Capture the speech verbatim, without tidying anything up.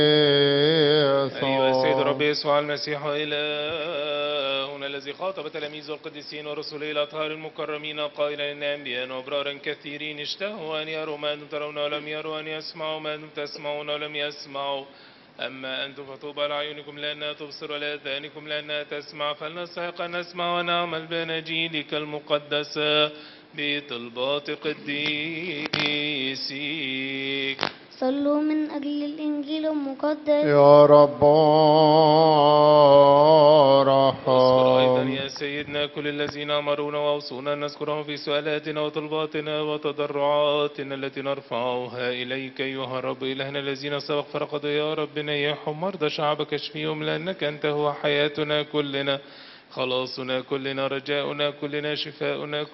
أيها السيد الرب يسوع المسيح إلهنا الذي خاطب تلاميذه القديسين ورسله الأطهار المكرمين قائلا إن أنبياء وأبرارا كثيرين اشتهوا أن يروا ما أنتم ترون ولم يروا، أن يسمعوا ما أنتم تسمعون ولم يسمعوا. أما أنتم فطوبى لأعينكم لأنها تبصر ولآذانكم لأنها تسمع، فلنستحق أن نسمع ونعمل بأناجيلك المقدسة بطلبات قديسيك. صلوا من أجل الإنجيل المقدس. يا رب اذكر أيضا ارحم. يا سيدنا كل الذين أمرونا وأوصونا أن نذكرهم في سؤالاتنا وطلباتنا وتضرعاتنا التي نرفعها إليك أيها الرب إلهنا. الذين سبق فرقدوا يا رب نيحهم، مرضى شعبك اشفيهم، لأنك أنت هو حياتنا كلنا، خلاصنا كلنا، رجاؤنا كلنا، شفاؤنا